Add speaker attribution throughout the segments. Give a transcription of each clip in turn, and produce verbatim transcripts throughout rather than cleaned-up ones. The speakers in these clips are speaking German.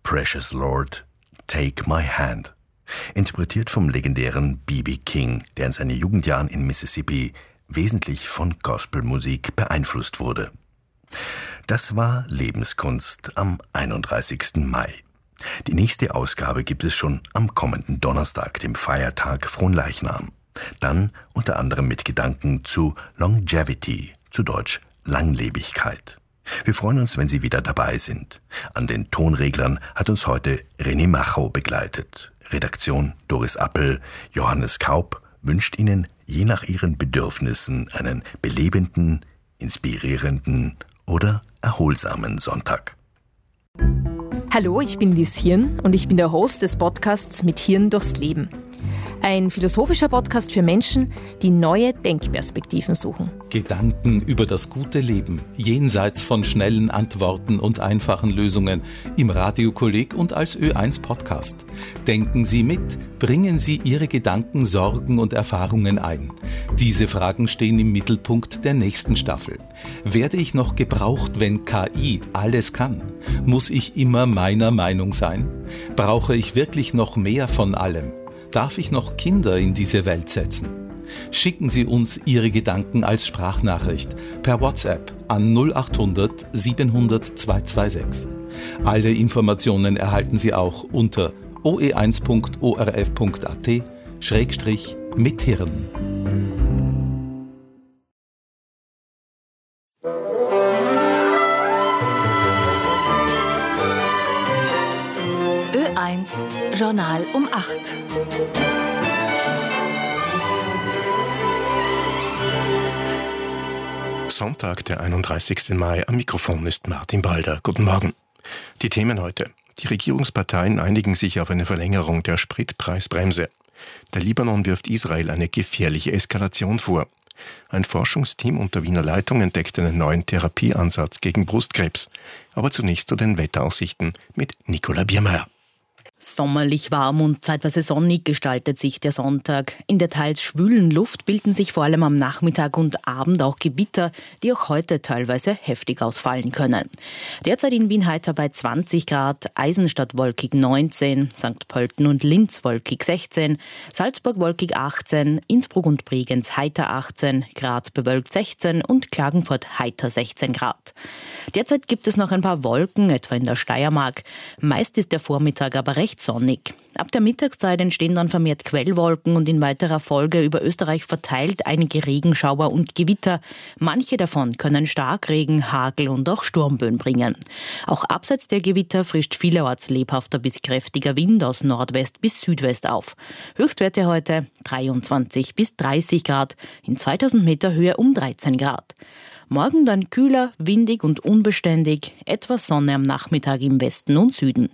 Speaker 1: Precious Lord, Take My Hand. Interpretiert vom legendären B B King, der in seinen Jugendjahren in Mississippi wesentlich von Gospelmusik beeinflusst wurde. Das war Lebenskunst am einunddreißigsten Mai. Die nächste Ausgabe gibt es schon am kommenden Donnerstag, dem Feiertag Fronleichnam. Dann unter anderem mit Gedanken zu Longevity, zu Deutsch Langlebigkeit. Wir freuen uns, wenn Sie wieder dabei sind. An den Tonreglern hat uns heute René Machow begleitet. Redaktion Doris Appel, Johannes Kaup wünscht Ihnen je nach Ihren Bedürfnissen einen belebenden, inspirierenden oder erholsamen Sonntag.
Speaker 2: Hallo, ich bin Lies Hirn und ich bin der Host des Podcasts Mit Hirn durchs Leben. Ein philosophischer Podcast für Menschen, die neue Denkperspektiven suchen.
Speaker 3: Gedanken über das gute Leben, jenseits von schnellen Antworten und einfachen Lösungen, im Radiokolleg und als Ö eins Podcast. Denken Sie mit, bringen Sie Ihre Gedanken, Sorgen und Erfahrungen ein. Diese Fragen stehen im Mittelpunkt der nächsten Staffel. Werde ich noch gebraucht, wenn K I alles kann? Muss ich immer meiner Meinung sein? Brauche ich wirklich noch mehr von allem? Darf ich noch Kinder in diese Welt setzen? Schicken Sie uns Ihre Gedanken als Sprachnachricht per WhatsApp an null acht hundert siebenhundert zweihundertsechsundzwanzig. Alle Informationen erhalten Sie auch unter o e eins punkt o r f punkt a t schrägstrich mit Hirn.
Speaker 4: Ö eins Journal um acht.
Speaker 5: Sonntag, der einunddreißigsten Mai. Am Mikrofon ist Martin Balder. Guten Morgen. Die Themen heute. Die Regierungsparteien einigen sich auf eine Verlängerung der Spritpreisbremse. Der Libanon wirft Israel eine gefährliche Eskalation vor. Ein Forschungsteam unter Wiener Leitung entdeckt einen neuen Therapieansatz gegen Brustkrebs. Aber zunächst zu den Wetteraussichten mit Nicola Biermeier.
Speaker 6: Sommerlich warm und zeitweise sonnig gestaltet sich der Sonntag. In der teils schwülen Luft bilden sich vor allem am Nachmittag und Abend auch Gewitter, die auch heute teilweise heftig ausfallen können. Derzeit in Wien heiter bei zwanzig Grad, Eisenstadt wolkig neunzehn, Sankt Pölten und Linz wolkig sechzehn, Salzburg wolkig achtzehn, Innsbruck und Bregenz heiter achtzehn, Graz bewölkt sechzehn und Klagenfurt heiter sechzehn Grad. Derzeit gibt es noch ein paar Wolken, etwa in der Steiermark. Meist ist der Vormittag aber recht sonnig. Ab der Mittagszeit entstehen dann vermehrt Quellwolken und in weiterer Folge über Österreich verteilt einige Regenschauer und Gewitter. Manche davon können Starkregen, Hagel und auch Sturmböen bringen. Auch abseits der Gewitter frischt vielerorts lebhafter bis kräftiger Wind aus Nordwest bis Südwest auf. Höchstwerte heute dreiundzwanzig bis dreißig Grad, in zweitausend Meter Höhe um dreizehn Grad. Morgen dann kühler, windig und unbeständig, etwas Sonne am Nachmittag im Westen und Süden.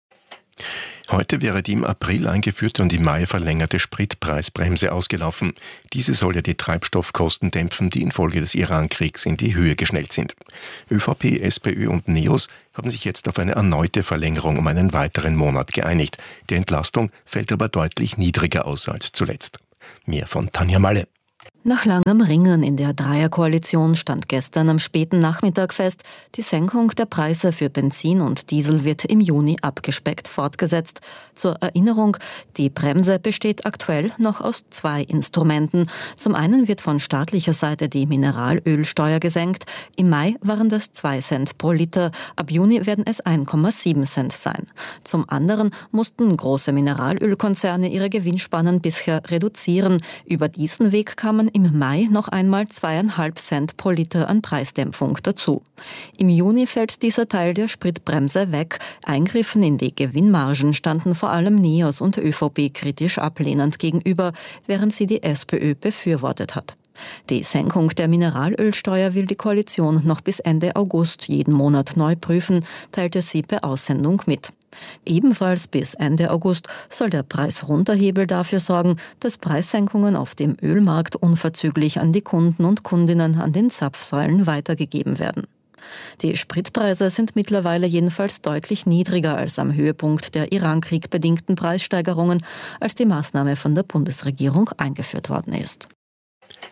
Speaker 5: Heute wäre die im April eingeführte und im Mai verlängerte Spritpreisbremse ausgelaufen. Diese soll ja die Treibstoffkosten dämpfen, die infolge des Iran-Kriegs in die Höhe geschnellt sind. ÖVP, SPÖ und NEOS haben sich jetzt auf eine erneute Verlängerung um einen weiteren Monat geeinigt. Die Entlastung fällt aber deutlich niedriger aus als zuletzt. Mehr von Tanja Malle.
Speaker 7: Nach langem Ringen in der Dreierkoalition stand gestern am späten Nachmittag fest, die Senkung der Preise für Benzin und Diesel wird im Juni abgespeckt fortgesetzt. Zur Erinnerung, die Bremse besteht aktuell noch aus zwei Instrumenten. Zum einen wird von staatlicher Seite die Mineralölsteuer gesenkt. Im Mai waren das zwei Cent pro Liter, ab Juni werden es eins Komma sieben Cent sein. Zum anderen mussten große Mineralölkonzerne ihre Gewinnspannen bisher reduzieren. Über diesen Weg kamen im Mai noch einmal zweieinhalb Cent pro Liter an Preisdämpfung dazu. Im Juni fällt dieser Teil der Spritbremse weg. Eingriffen in die Gewinnmargen standen vor allem NEOS und ÖVP kritisch ablehnend gegenüber, während sie die SPÖ befürwortet hat. Die Senkung der Mineralölsteuer will die Koalition noch bis Ende August jeden Monat neu prüfen, teilte sie per Aussendung mit. Ebenfalls bis Ende August soll der Preisrunterhebel dafür sorgen, dass Preissenkungen auf dem Ölmarkt unverzüglich an die Kunden und Kundinnen an den Zapfsäulen weitergegeben werden. Die Spritpreise sind mittlerweile jedenfalls deutlich niedriger als am Höhepunkt der Iran-Krieg bedingten Preissteigerungen, als die Maßnahme von der Bundesregierung eingeführt worden ist.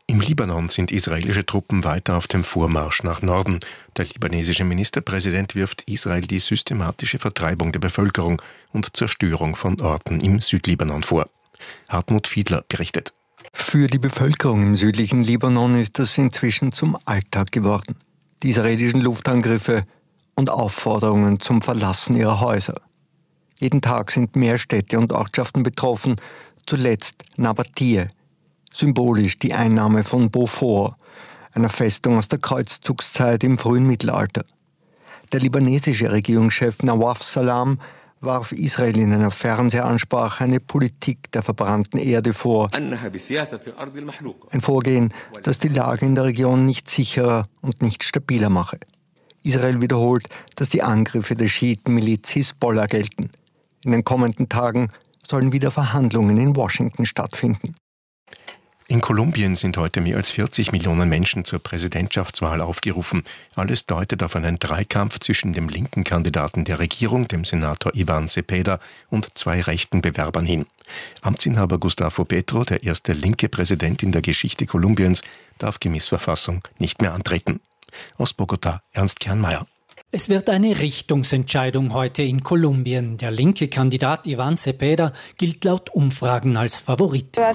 Speaker 5: Im Libanon sind israelische Truppen weiter auf dem Vormarsch nach Norden. Der libanesische Ministerpräsident wirft Israel die systematische Vertreibung der Bevölkerung und Zerstörung von Orten im Südlibanon vor. Hartmut Fiedler berichtet.
Speaker 8: Für die Bevölkerung im südlichen Libanon ist das inzwischen zum Alltag geworden. Die israelischen Luftangriffe und Aufforderungen zum Verlassen ihrer Häuser. Jeden Tag sind mehr Städte und Ortschaften betroffen, zuletzt Nabatie. Symbolisch die Einnahme von Beaufort, einer Festung aus der Kreuzzugszeit im frühen Mittelalter. Der libanesische Regierungschef Nawaf Salam warf Israel in einer Fernsehansprache eine Politik der verbrannten Erde vor. Ein Vorgehen, das die Lage in der Region nicht sicherer und nicht stabiler mache. Israel wiederholt, dass die Angriffe der Schiitenmiliz Hisbollah gelten. In den kommenden Tagen sollen wieder Verhandlungen in Washington stattfinden.
Speaker 5: In Kolumbien sind heute mehr als vierzig Millionen Menschen zur Präsidentschaftswahl aufgerufen. Alles deutet auf einen Dreikampf zwischen dem linken Kandidaten der Regierung, dem Senator Iván Cepeda, und zwei rechten Bewerbern hin. Amtsinhaber Gustavo Petro, der erste linke Präsident in der Geschichte Kolumbiens, darf gemäß Verfassung nicht mehr antreten. Aus Bogotá, Ernst Kernmeier.
Speaker 9: Es wird eine Richtungsentscheidung heute in Kolumbien. Der linke Kandidat Iván Cepeda gilt laut Umfragen als Favorit. Er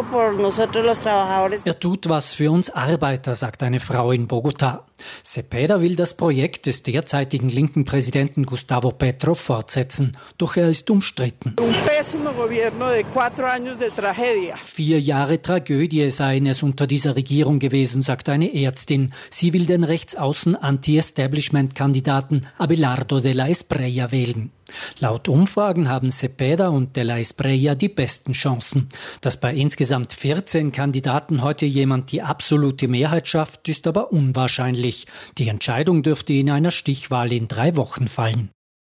Speaker 9: tut was für uns Arbeiter, sagt eine Frau in Bogotá. Cepeda will das Projekt des derzeitigen linken Präsidenten Gustavo Petro fortsetzen, doch er ist umstritten. Vier Jahre Tragödie seien es unter dieser Regierung gewesen, sagt eine Ärztin. Sie will den rechtsaußen Anti-Establishment-Kandidaten Abelardo de la Espriella wählen. Laut Umfragen haben Cepeda und de la Espriella die besten Chancen. Dass bei insgesamt vierzehn Kandidaten heute jemand die absolute Mehrheit schafft, ist aber unwahrscheinlich. Die Entscheidung dürfte in einer Stichwahl in drei Wochen fallen.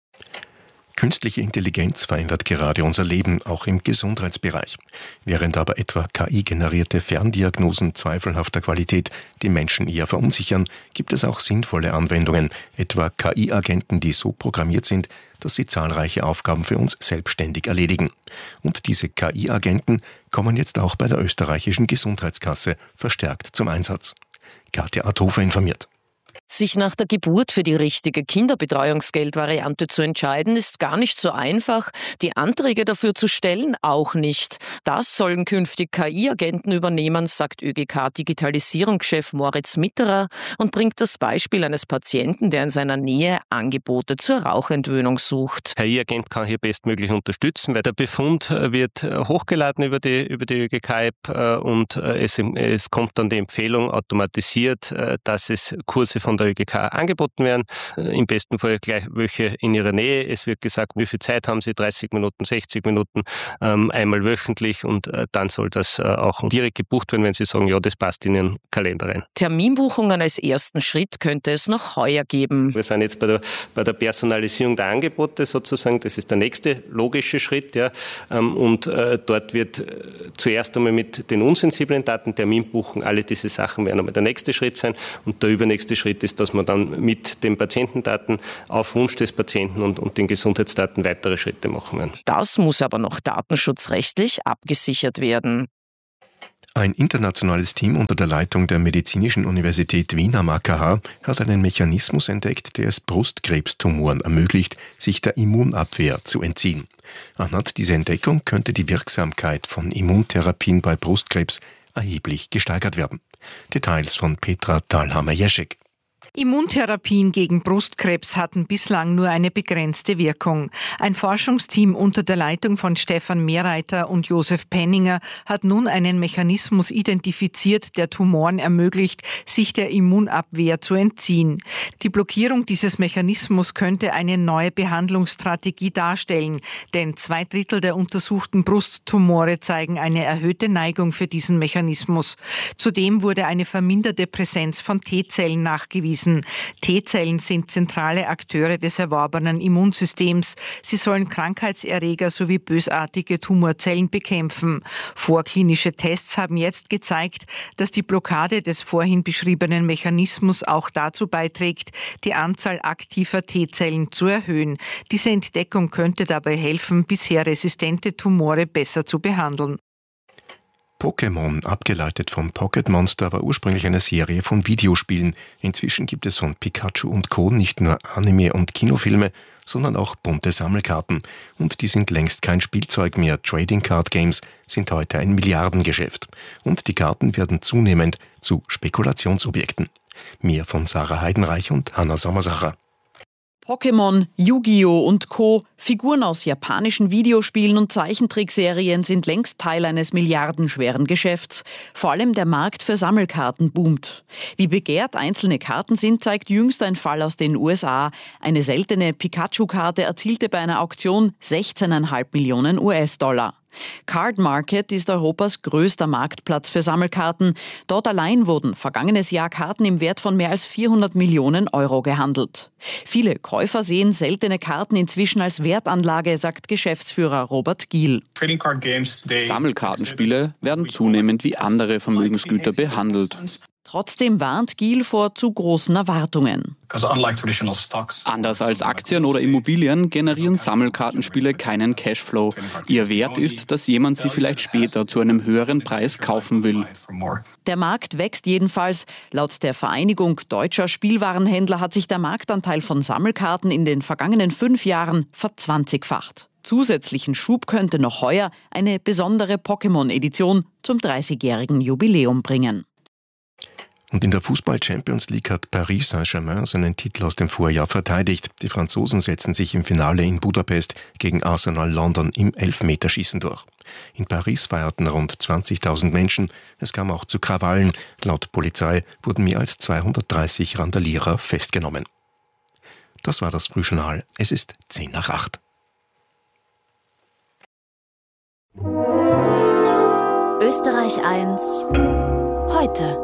Speaker 5: Künstliche Intelligenz verändert gerade unser Leben, auch im Gesundheitsbereich. Während aber etwa K I-generierte Ferndiagnosen zweifelhafter Qualität die Menschen eher verunsichern, gibt es auch sinnvolle Anwendungen, etwa K I-Agenten, die so programmiert sind, dass sie zahlreiche Aufgaben für uns selbstständig erledigen. Und diese K I-Agenten kommen jetzt auch bei der österreichischen Gesundheitskasse verstärkt zum Einsatz. Katja Adhofer informiert.
Speaker 10: Sich nach der Geburt für die richtige Kinderbetreuungsgeldvariante zu entscheiden, ist gar nicht so einfach. Die Anträge dafür zu stellen, auch nicht. Das sollen künftig K I-Agenten übernehmen, sagt ÖGK-Digitalisierungschef Moritz Mitterer und bringt das Beispiel eines Patienten, der in seiner Nähe Angebote zur Rauchentwöhnung sucht.
Speaker 11: K I-Agent kann hier bestmöglich unterstützen, weil der Befund wird hochgeladen über die, über die ÖGK-App und es, es kommt dann die Empfehlung automatisiert, dass es Kurse von der ÖGK angeboten werden. Im besten Fall gleich welche in ihrer Nähe. Es wird gesagt, wie viel Zeit haben Sie? dreißig Minuten, sechzig Minuten, ähm, einmal wöchentlich und äh, dann soll das äh, auch direkt gebucht werden, wenn Sie sagen, ja, das passt in Ihren Kalender rein.
Speaker 10: Terminbuchungen als ersten Schritt könnte es noch heuer geben.
Speaker 11: Wir sind jetzt bei der, bei der Personalisierung der Angebote sozusagen. Das ist der nächste logische Schritt. Ja. Ähm, und äh, dort wird äh, zuerst einmal mit den unsensiblen Daten Terminbuchen, alle diese Sachen werden einmal der nächste Schritt sein und der übernächste Schritt ist, dass man dann mit den Patientendaten auf Wunsch des Patienten und, und den Gesundheitsdaten weitere Schritte machen werden.
Speaker 10: Das muss aber noch datenschutzrechtlich abgesichert werden.
Speaker 5: Ein internationales Team unter der Leitung der Medizinischen Universität Wien am A K H hat einen Mechanismus entdeckt, der es Brustkrebstumoren ermöglicht, sich der Immunabwehr zu entziehen. Anhand dieser Entdeckung könnte die Wirksamkeit von Immuntherapien bei Brustkrebs erheblich gesteigert werden. Details von Petra Thalhammer-Jeschek.
Speaker 12: Immuntherapien gegen Brustkrebs hatten bislang nur eine begrenzte Wirkung. Ein Forschungsteam unter der Leitung von Stefan Mehrreiter und Josef Penninger hat nun einen Mechanismus identifiziert, der Tumoren ermöglicht, sich der Immunabwehr zu entziehen. Die Blockierung dieses Mechanismus könnte eine neue Behandlungsstrategie darstellen, denn zwei Drittel der untersuchten Brusttumore zeigen eine erhöhte Neigung für diesen Mechanismus. Zudem wurde eine verminderte Präsenz von T-Zellen nachgewiesen. T-Zellen sind zentrale Akteure des erworbenen Immunsystems. Sie sollen Krankheitserreger sowie bösartige Tumorzellen bekämpfen. Vorklinische Tests haben jetzt gezeigt, dass die Blockade des vorhin beschriebenen Mechanismus auch dazu beiträgt, die Anzahl aktiver T-Zellen zu erhöhen. Diese Entdeckung könnte dabei helfen, bisher resistente Tumore besser zu behandeln.
Speaker 5: Pokémon, abgeleitet vom Pocket Monster, war ursprünglich eine Serie von Videospielen. Inzwischen gibt es von Pikachu und Co. nicht nur Anime- und Kinofilme, sondern auch bunte Sammelkarten. Und die sind längst kein Spielzeug mehr. Trading Card Games sind heute ein Milliardengeschäft. Und die Karten werden zunehmend zu Spekulationsobjekten. Mehr von Sarah Heidenreich und Hanna Sommersacher.
Speaker 13: Pokémon, Yu-Gi-Oh! Und Co. Figuren aus japanischen Videospielen und Zeichentrickserien sind längst Teil eines milliardenschweren Geschäfts. Vor allem der Markt für Sammelkarten boomt. Wie begehrt einzelne Karten sind, zeigt jüngst ein Fall aus den U S A. Eine seltene Pikachu-Karte erzielte bei einer Auktion sechzehn Komma fünf Millionen U S-Dollar. Card Market ist Europas größter Marktplatz für Sammelkarten. Dort allein wurden vergangenes Jahr Karten im Wert von mehr als vierhundert Millionen Euro gehandelt. Viele Käufer sehen seltene Karten inzwischen als Wertanlage, sagt Geschäftsführer Robert Giel.
Speaker 14: Sammelkartenspiele werden zunehmend wie andere Vermögensgüter behandelt.
Speaker 13: Trotzdem warnt Giel vor zu großen Erwartungen.
Speaker 14: Anders als Aktien oder Immobilien generieren Sammelkartenspiele keinen Cashflow. Ihr Wert ist, dass jemand sie vielleicht später zu einem höheren Preis kaufen will.
Speaker 13: Der Markt wächst jedenfalls. Laut der Vereinigung deutscher Spielwarenhändler hat sich der Marktanteil von Sammelkarten in den vergangenen fünf Jahren verzwanzigfacht. Zusätzlichen Schub könnte noch heuer eine besondere Pokémon-Edition zum dreißigjährigen Jubiläum bringen.
Speaker 5: Und in der Fußball-Champions League hat Paris Saint-Germain seinen Titel aus dem Vorjahr verteidigt. Die Franzosen setzen sich im Finale in Budapest gegen Arsenal London im Elfmeterschießen durch. In Paris feierten rund zwanzigtausend Menschen. Es kam auch zu Krawallen. Laut Polizei wurden mehr als zweihundertdreißig Randalierer festgenommen. Das war das Frühjournal. Es ist zehn nach acht.
Speaker 4: Österreich eins. Heute.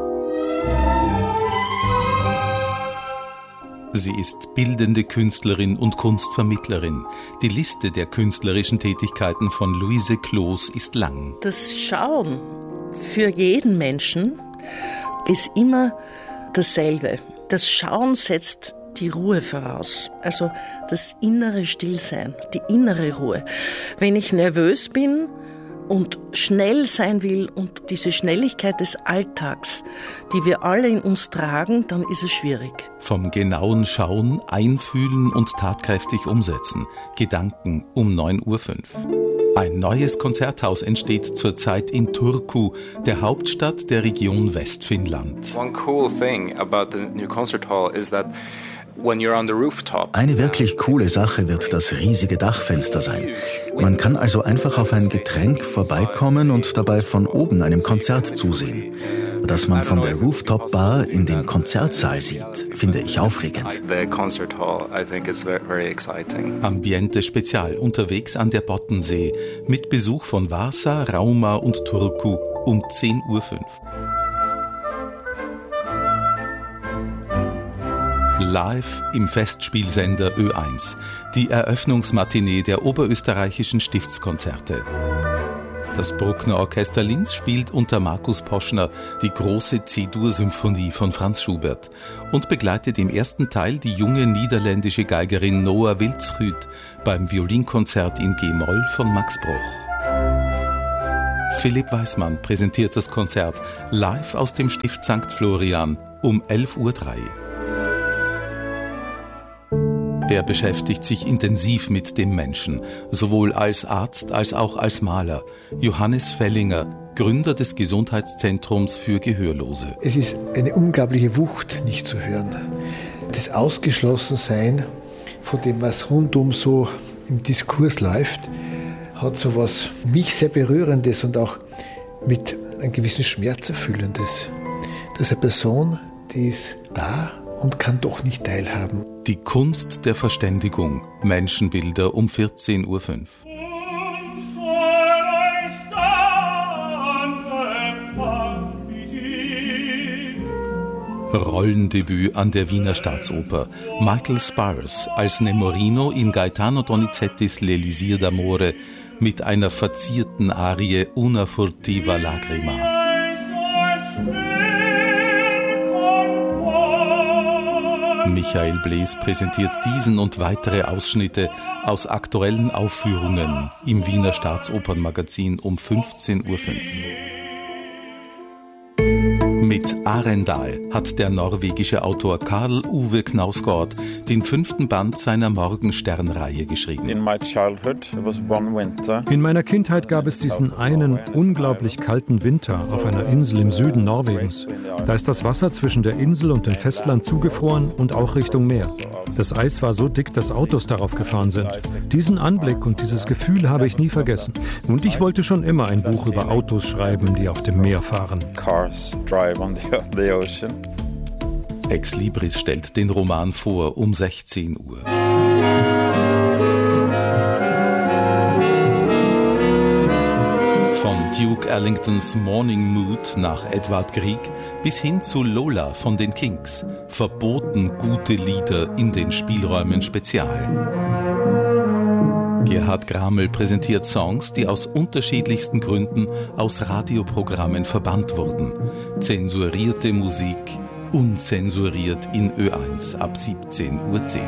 Speaker 3: Sie ist bildende Künstlerin und Kunstvermittlerin. Die Liste der künstlerischen Tätigkeiten von Luise Kloos ist lang.
Speaker 15: Das Schauen für jeden Menschen ist immer dasselbe. Das Schauen setzt die Ruhe voraus, also das innere Stillsein, die innere Ruhe. Wenn ich nervös bin und schnell sein will und diese Schnelligkeit des Alltags, die wir alle in uns tragen, dann ist es schwierig.
Speaker 3: Vom genauen Schauen, Einfühlen und tatkräftig umsetzen. Gedanken um neun Uhr fünf. Ein neues Konzerthaus entsteht zurzeit in Turku, der Hauptstadt der Region Westfinnland.
Speaker 16: One cool thing about the new concert hall is that
Speaker 17: eine wirklich coole Sache wird das riesige Dachfenster sein. Man kann also einfach auf ein Getränk vorbeikommen und dabei von oben einem Konzert zusehen. Dass man von der Rooftop-Bar in den Konzertsaal sieht, finde ich aufregend.
Speaker 3: Ambiente Spezial unterwegs an der Bottensee mit Besuch von Vasa, Rauma und Turku um zehn Uhr fünf. Live im Festspielsender Ö eins. Die Eröffnungsmatinee der oberösterreichischen Stiftskonzerte. Das Bruckner Orchester Linz spielt unter Markus Poschner die große C-Dur-Symphonie von Franz Schubert und begleitet im ersten Teil die junge niederländische Geigerin Noah Wildschut beim Violinkonzert in G-Moll von Max Bruch. Philipp Weismann präsentiert das Konzert live aus dem Stift Sankt Florian um elf Uhr drei. Er beschäftigt sich intensiv mit dem Menschen, sowohl als Arzt als auch als Maler. Johannes Fellinger, Gründer des Gesundheitszentrums für Gehörlose.
Speaker 18: Es ist eine unglaubliche Wucht, nicht zu hören. Das Ausgeschlossensein von dem, was rundum so im Diskurs läuft, hat so was mich sehr Berührendes und auch mit einem gewissen Schmerz Erfüllendes. Das ist eine Person, die ist da und kann doch nicht teilhaben.
Speaker 3: Die Kunst der Verständigung. Menschenbilder um vierzehn Uhr fünf. Rollendebüt an der Wiener Staatsoper. Michael Spars als Nemorino in Gaetano Donizettis L'Elisir d'Amore mit einer verzierten Arie Una furtiva lagrima. Michael Blees präsentiert diesen und weitere Ausschnitte aus aktuellen Aufführungen im Wiener Staatsopernmagazin um fünfzehn Uhr fünf. Arendal hat der norwegische Autor Karl Ove Knausgård den fünften Band seiner Morgenstern-Reihe geschrieben.
Speaker 19: In meiner Kindheit gab es diesen einen unglaublich kalten Winter auf einer Insel im Süden Norwegens. Da ist das Wasser zwischen der Insel und dem Festland zugefroren und auch Richtung Meer. Das Eis war so dick, dass Autos darauf gefahren sind. Diesen Anblick und dieses Gefühl habe ich nie vergessen. Und ich wollte schon immer ein Buch über Autos schreiben, die auf dem Meer fahren.
Speaker 3: Cars drive on the The Ocean. Ex Libris stellt den Roman vor um sechzehn Uhr. Von Duke Ellingtons Morning Mood nach Edvard Grieg bis hin zu Lola von den Kinks. Verboten gute Lieder in den Spielräumen Spezial. Gerhard Gramel präsentiert Songs, die aus unterschiedlichsten Gründen aus Radioprogrammen verbannt wurden. Zensurierte Musik, unzensuriert in Ö eins ab siebzehn Uhr zehn.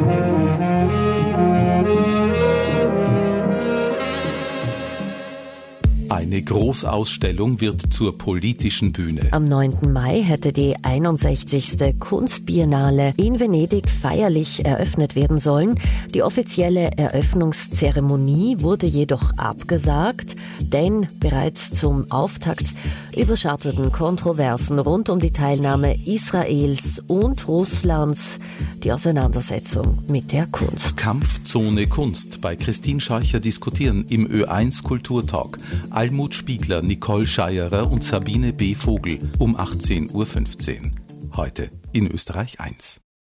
Speaker 3: Eine Großausstellung wird zur politischen Bühne.
Speaker 20: Am neunten Mai hätte die einundsechzigste Kunstbiennale in Venedig feierlich eröffnet werden sollen. Die offizielle Eröffnungszeremonie wurde jedoch abgesagt, denn bereits zum Auftakt überschatterten Kontroversen rund um die Teilnahme Israels und Russlands die Auseinandersetzung mit der Kunst.
Speaker 3: Kampfzone Kunst bei Christine Scheucher diskutieren im Ö eins Kulturtalk. Almut Spiegler, Nicole Scheierer und Sabine B. Vogel um achtzehn Uhr fünfzehn. Heute in Österreich eins.